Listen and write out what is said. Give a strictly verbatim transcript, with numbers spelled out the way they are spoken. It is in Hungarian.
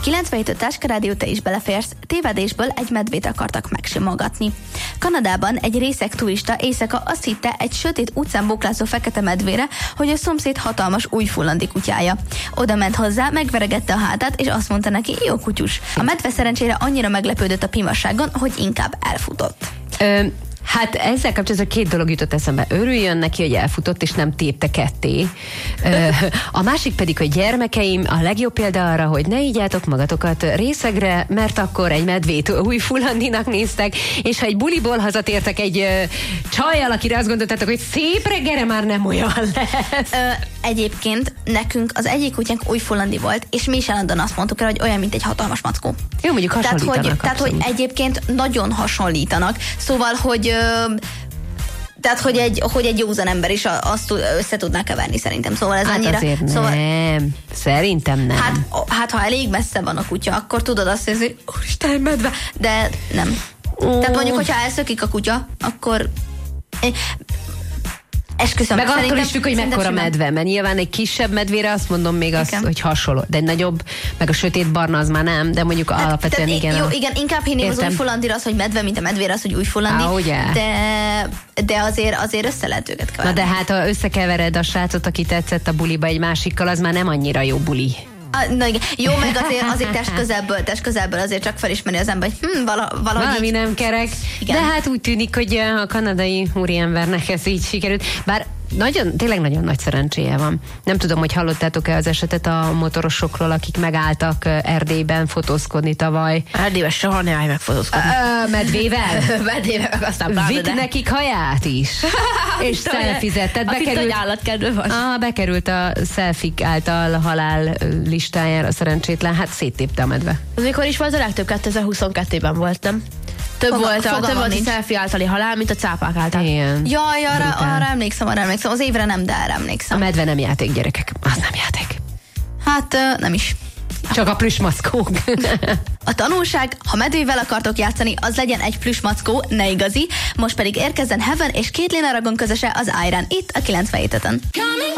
kilencvenhét Táskarádió, te is beleférsz, tévedésből egy medvét akartak megsimogatni. Kanadában egy részeg turista éjszaka azt hitte egy sötét utcán bóklázó fekete medvére, hogy a szomszéd hatalmas újfulandi kutyája. Oda ment hozzá, megveregette a hátát, és azt mondta neki, jó kutyus. A medve szerencsére annyira meglepődött a pimasságon, hogy inkább elfutott. Ö, hát ezzel kapcsolatban két dolog jutott eszembe. Örüljön neki, hogy elfutott, és nem tépte ketté. Ö, a másik pedig, hogy gyermekeim, a legjobb példa arra, hogy ne ígyátok magatokat részegre, mert akkor egy medvét újfulandinak néztek, és ha egy buliból hazatértek egy ö, csajjal, akire azt gondoltátok, hogy szép reggelre már nem olyan lesz. Ö, egyébként nekünk az egyik kutyánk újfulandi volt, és mi is állandóan azt mondtuk el, hogy olyan, mint egy hatalmas mackó. Jó, mondjuk hasonlítanak. Tehát, hogy, tehát, hogy egyébként nagyon hasonlítanak. Szóval, hogy ö, tehát, hogy egy, hogy egy józan ember is azt össze tudná keverni, szerintem. Szóval ez hát annyira... azért szóval, nem. Szerintem nem. Hát, hát, ha elég messze van a kutya, akkor tudod azt érzni, hogy úristen, medve, de nem. Oh. Tehát mondjuk, hogyha elszökik a kutya, akkor... Esküszöm. Meg attól is függ, hogy mekkora medve, mert nyilván egy kisebb medvére azt mondom még azt, hogy hasonló, de egy nagyobb, meg a sötét barna az már nem, de mondjuk hát, alapvetően tehát, igen. Jó, a... igen, inkább hinném az újfulandira az, hogy medve, mint a medvére az, hogy újfulandi, ah, de, de azért, azért össze lehet őket keverni. Na de hát, ha összekevered a srácot, aki tetszett a buliba egy másikkal, az már nem annyira jó buli. Na igen. Jó, meg azért, azért test közelből, test közelből azért csak felismeri az ember, hogy hm, vala, valahogy valami így... nem kerek. Igen. De hát úgy tűnik, hogy a kanadai úriembernek ez így sikerült. Bár nagyon, tényleg nagyon nagy szerencséje van. Nem tudom, hogy hallottátok-e az esetet a motorosokról, akik megálltak Erdélyben fotózkodni tavaly. Erdélyben soha ne állj meg fotózkodni. Ö, medvével? medvével, meg aztán pláne, Vitt de... nekik haját is. És szelfizettet. Bekerült, állatkedő van. Ah, bekerült a szelfik által halál listájára szerencsétlen. Hát széttépte a medve. Az mikor is volt a legtöbb? kétezer-huszonkettőben volt, nem? Több Fogal, volt a, több volt a selfie általi halál, mint a cápák által. Igen. Jaj, arra, arra emlékszem, arra emlékszem. Az évre nem, de erre emlékszem. A medve nem játék, gyerekek. Az nem játék. Hát nem is. Csak a plüsmackók. A tanulság, ha medvével akartok játszani, az legyen egy plüsmackó, ne igazi. Most pedig érkezzen Heaven és Caitlin Aragon közöse az Iron itt a kilencvenhét.